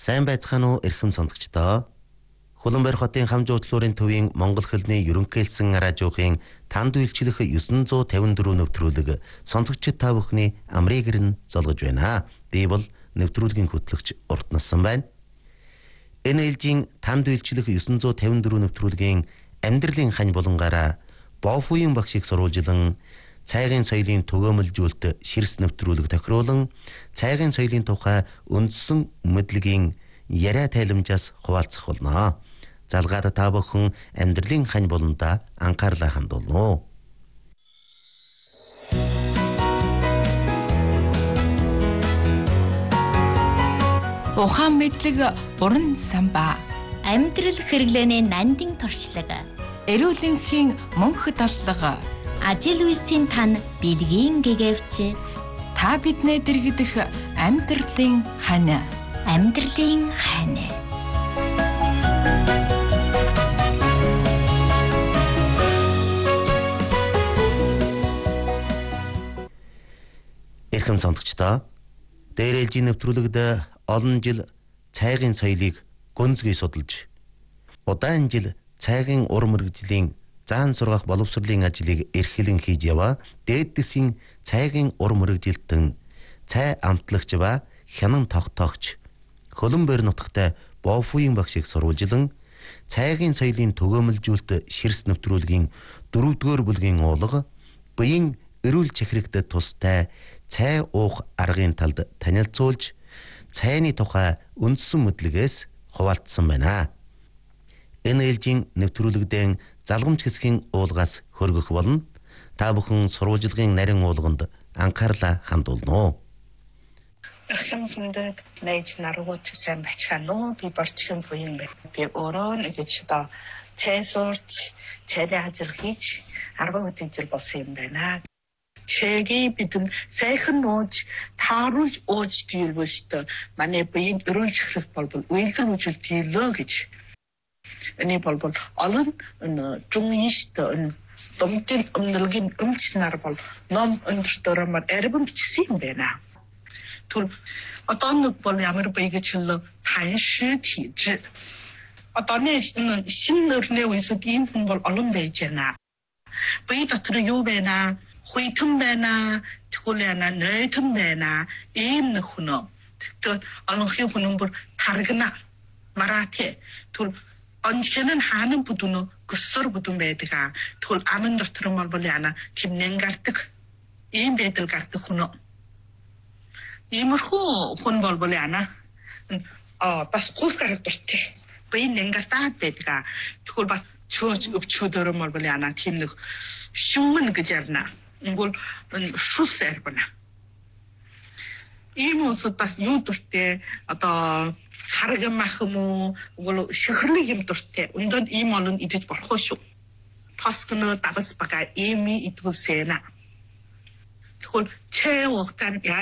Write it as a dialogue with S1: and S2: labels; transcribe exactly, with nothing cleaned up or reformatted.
S1: Сайн байцгаана уу эрхэм сонсогчдоо. Хуланбайр хотын Хамжуудлуурын төвийн Монгол хэлний ерөнхийлсөн радиохын танд үйлчлэх девять пятьдесят четыре нэвтрүүлэг сонсогчид та бүхний амрыг ирнэ золгож байна. Би бол нэвтрүүлгийн хөтлөгч Урт Насан байна. Энэ ээлжийн танд үйлчлэх девять пятьдесят четыре нэвтрүүлгийн амьдралын хань болонгаараа Бофуийн багшийг сурвалжилан цайгийн соёлын төгөөмөлжүүлэлт ширс нэвтрүүлэг тохируулан цайгийн соёлын тухай үндсэн мэдлэгийн яриа тайламжаас хуваалцах болно. Залгаад та бүхэн амьдралын хань болонда анхаарлаа хандуулна.
S2: Ухаан мэдлэг уран самбаа.
S3: Амьдрал хэрэглээний нандин туршлага.
S2: Эрүүлэнхийн мөнх таллага.
S3: Ажил үйлсийн тань бэлгийн гэгэвч.
S2: Та биднээ дэргидэх амьдралын хань.
S3: Амьдралын хань.
S1: Эрхэм сонсогчдоо, дээр ээлжийн нэвтрүүлэгт олон жил цайгийн соёлыг гүнзгий судалж, удаан жил цайгийн ур мэргэжлийн заан сургах боловсролын ажлыг эрхлэн хийж яваа дээд дэсийн цайгийн ур мэргэжилтэн цай амтлагч ба хянан тогтоогч Хуланбайр нутагтай Бофуийн багшийг сурвалжилан цайгийн соёлын төгөөмөлжүүлэлт ширс нэвтрүүлгийн дөрөвдүгээр бүлгийн уулга буян эрүүл чихрэгдэд тустай цай уух аргын талд танилцуулж цайны тухай үндсэн мэдлэгээс хуваалцсан байна. Энэ ээлжийн нэвтрүүлэгдэн залгамж хэсгийн уулгаас хөргөх болно. Та бүхэн сурвалжилгын нарийн уулганд анхаарлаа хандуулна.
S4: Эрхэм хүндэт найз нарууд сайн байцгаана уу? Би Борчхон буян байна. Би өөрөө нэг ч цай сурч, цайны ажил хийж арван жил болсон юм байна. Цайгийн бидэн сайхан нууж, тааруулж ууж дийлвэст манай буян эрүүл чихрэх болбол үйлдэл үжил дийлөө гэж. Энэ болбол олон жунгист домтын өмнөлгийн өмчнөр бол ном өндөртөрөмөр эрбэн бичсэн юм байна. Түр одоо нэг бол ямар байгаачлаа таньшид хийж. Одоо нэг шинэ нөрнөө үсэд ийм хүн бол олон байж байна. Би дотор юу байна? Хуйтан байна, тэгүүлэна нойтон байна. Ийм нэг хүн. Тэр олонхын хүн бүр таргана марати. Түр ончнэн хаанан бүдүнө гөссөр бүдүн байдаг. Тэгвэл аман дотор мал бол яна кинэн гардаг. Ийм байдал гардаг хүн. Иймэрхүү хүн бол бол яна а бас гус гардаг. Би нэнгартаад байдаг. Тэгвэл бас чөөж өвчөдөр мал бол яна тийм нэг шүмэн гэж ярина. Ингол шус эрбана. Ийм усуд бас юу дуртай одоо харгамах юм уу гол шихрлэг юм дуртай. Өндөд ийм олон идэж болох шүү. Тоскно давс бага эми итвсэна. Тэгвэл цай ухтан